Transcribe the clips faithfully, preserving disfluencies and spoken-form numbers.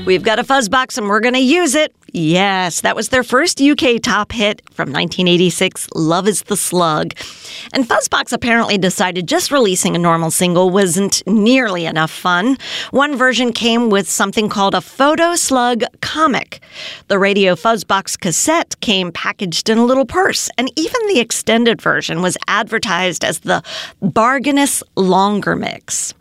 We've got a Fuzzbox and we're going to use it. Yes, that was their first U K top hit from nineteen eighty-six, Love is the Slug. And Fuzzbox apparently decided just releasing a normal single wasn't nearly enough fun. One version came with something called a Photo Slug comic. The Radio Fuzzbox cassette came packaged in a little purse, and even the extended version was advertised as the Bargainous Longer Mix.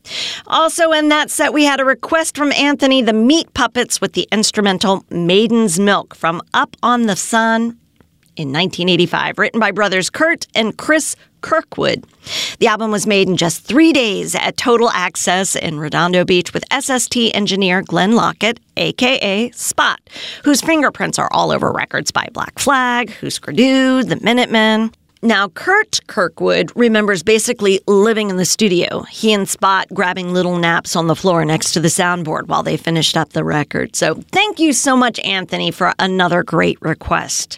Also in that set, we had a request from Anthony, the Meat Puppets, with the instrumental Maiden's Milk from Up on the Sun in nineteen eighty-five, written by brothers Kurt and Chris Kirkwood. The album was made in just three days at Total Access in Redondo Beach with S S T engineer Glenn Lockett, a k a. Spot, whose fingerprints are all over records by Black Flag, Husker Du, the Minutemen. Now, Kurt Kirkwood remembers basically living in the studio, he and Spot grabbing little naps on the floor next to the soundboard while they finished up the record. So thank you so much, Anthony, for another great request.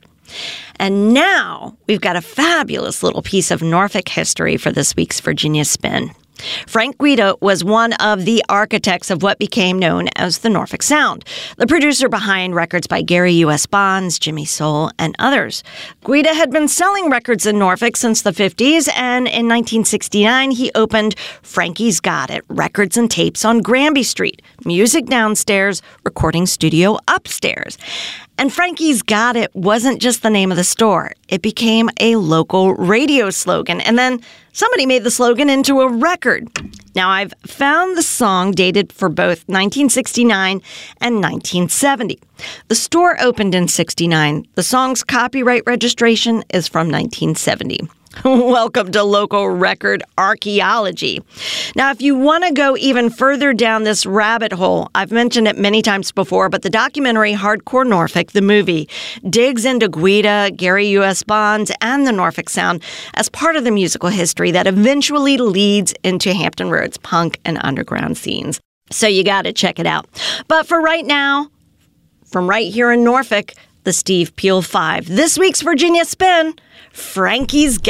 And now we've got a fabulous little piece of Norfolk history for this week's Virginia Spin. Frank Guida was one of the architects of what became known as the Norfolk Sound, the producer behind records by Gary U S. Bonds, Jimmy Soule, and others. Guida had been selling records in Norfolk since the fifties, and in nineteen sixty-nine, he opened Frankie's Got It, records and tapes on Granby Street, music downstairs, recording studio upstairs. And Frankie's Got It wasn't just the name of the store. It became a local radio slogan. And then somebody made the slogan into a record. Now, I've found the song dated for both nineteen sixty-nine and nineteen seventy. The store opened in sixty-nine. The song's copyright registration is from nineteen seventy. Welcome to local record archaeology. Now, if you want to go even further down this rabbit hole, I've mentioned it many times before, but the documentary Hardcore Norfolk, the movie, digs into Guida, Gary U S. Bonds, and the Norfolk Sound as part of the musical history that eventually leads into Hampton Roads punk and underground scenes. So you got to check it out. But for right now, from right here in Norfolk, the Steve Peel Five. This week's Virginia Spin, Frankie's